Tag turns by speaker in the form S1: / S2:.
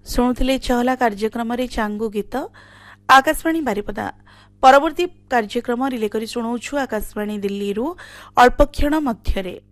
S1: शुणुले चहला कार्यक्रम चांगू गीत आकाशवाणी बारिपदा। परवर्ती कार्यक्रम रिले करी शुणाउछु आकाशवाणी दिल्ली अल्प क्षण मध्यरे।